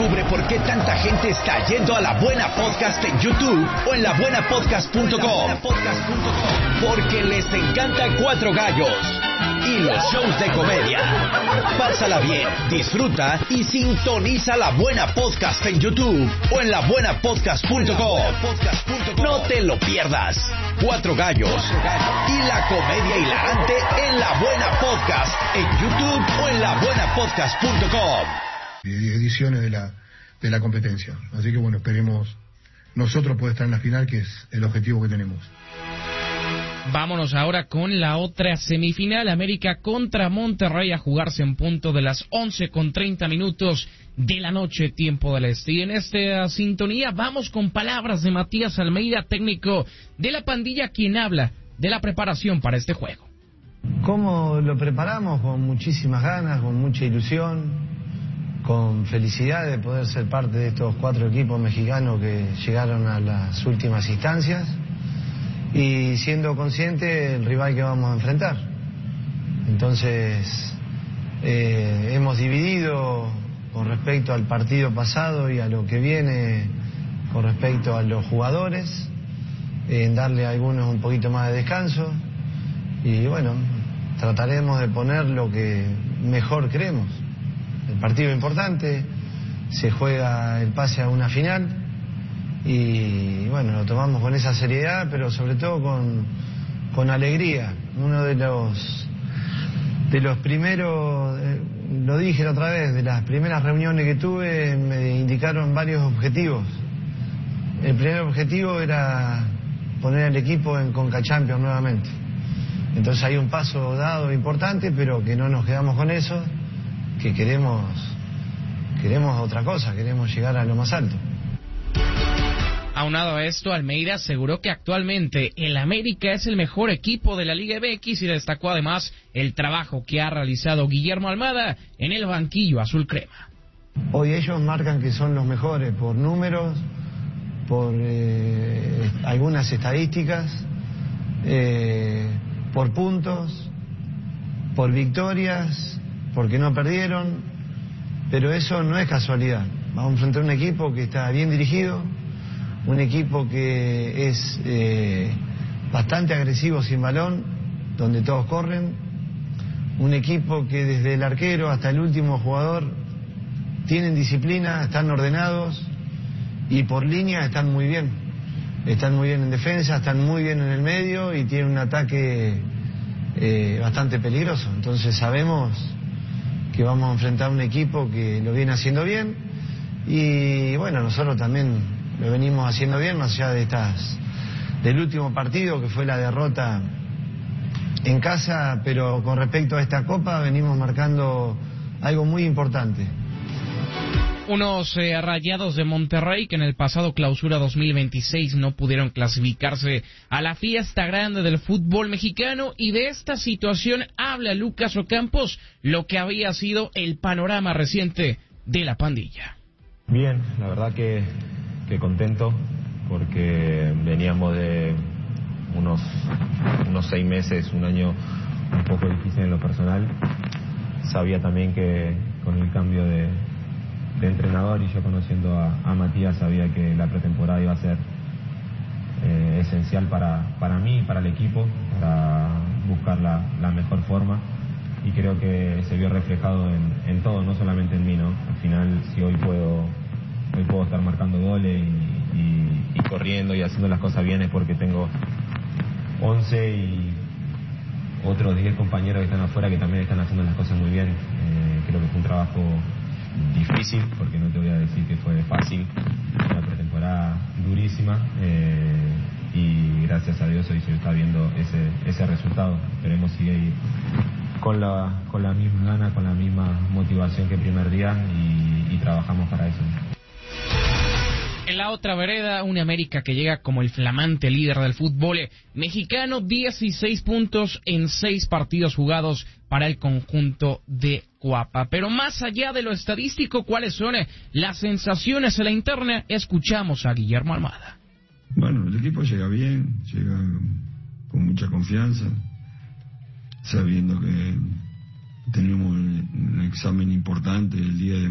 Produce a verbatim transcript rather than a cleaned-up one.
Descubre por qué tanta gente está yendo a La Buena Podcast en YouTube o en la buena podcast punto com. Porque les encanta Cuatro Gallos y los shows de comedia. Pásala bien, disfruta y sintoniza La Buena Podcast en YouTube o en la buena podcast punto com. No te lo pierdas. Cuatro Gallos y la comedia hilarante en La Buena Podcast en YouTube o en la buena podcast punto com. Ediciones de la de la competencia. Así que bueno, esperemos nosotros poder estar en la final, que es el objetivo que tenemos. Vámonos ahora con la otra semifinal, América contra Monterrey, a jugarse en punto de las once con treinta minutos de la noche, tiempo del este. Y en esta sintonía vamos con palabras de Matías Almeida, técnico de la Pandilla, quien habla de la preparación para este juego. ¿Cómo lo preparamos? Con muchísimas ganas, con mucha ilusión, con felicidad de poder ser parte de estos cuatro equipos mexicanos que llegaron a las últimas instancias y siendo consciente del rival que vamos a enfrentar. Entonces, eh, hemos dividido con respecto al partido pasado y a lo que viene con respecto a los jugadores, en darle a algunos un poquito más de descanso y bueno, trataremos de poner lo que mejor creemos. El partido es importante, se juega el pase a una final y bueno, lo tomamos con esa seriedad, pero sobre todo con, con alegría. Uno de los de los primeros, eh, lo dije la otra vez, de las primeras reuniones que tuve me indicaron varios objetivos. El primer objetivo era poner al equipo en Conca Champions nuevamente. Entonces hay un paso dado importante, pero que no nos quedamos con eso, que queremos queremos otra cosa, queremos llegar a lo más alto. Aunado a esto, Almeida aseguró que actualmente el América es el mejor equipo de la Liga M X y destacó además el trabajo que ha realizado Guillermo Almada en el banquillo azul crema. Hoy ellos marcan que son los mejores por números, por eh, algunas estadísticas, eh, por puntos, por victorias, porque no perdieron, pero eso no es casualidad. Vamos a enfrentar un equipo que está bien dirigido, un equipo que es eh, bastante agresivo sin balón, donde todos corren, un equipo que desde el arquero hasta el último jugador tienen disciplina, están ordenados y por línea están muy bien. Están muy bien en defensa, están muy bien en el medio y tienen un ataque eh, bastante peligroso. Entonces sabemos que vamos a enfrentar un equipo que lo viene haciendo bien y bueno, nosotros también lo venimos haciendo bien, más allá de estas del último partido que fue la derrota en casa, pero con respecto a esta Copa venimos marcando algo muy importante. Unos eh, Rayados de Monterrey que en el pasado Clausura dos mil veintiséis no pudieron clasificarse a la fiesta grande del fútbol mexicano, y de esta situación habla Lucas Ocampos, lo que había sido el panorama reciente de la Pandilla. Bien, la verdad que, que contento porque veníamos de unos, unos seis meses, un año un poco difícil en lo personal. Sabía también que con el cambio de de entrenador y yo conociendo a, a Matías sabía que la pretemporada iba a ser eh, esencial para, para mí y para el equipo, para buscar la, la mejor forma, y creo que se vio reflejado en, en todo, no solamente en mí, ¿no? Al final, si hoy puedo hoy puedo estar marcando goles y, y, y corriendo y haciendo las cosas bien, es porque tengo once y otros diez compañeros que están afuera que también están haciendo las cosas muy bien. Eh, creo que fue un trabajo difícil, porque no te voy a decir que fue fácil, una pretemporada durísima, eh, y gracias a Dios hoy se está viendo ese ese resultado. Esperemos seguir con la con la misma gana, con la misma motivación que el primer día, y, y trabajamos para eso. En la otra vereda, una América que llega como el flamante líder del fútbol mexicano, dieciséis puntos en seis partidos jugados para el conjunto de Cuapa. Pero más allá de lo estadístico, ¿cuáles son las sensaciones en la interna? Escuchamos a Guillermo Almada. Bueno, el equipo llega bien, llega con mucha confianza, sabiendo que tenemos un examen importante el día de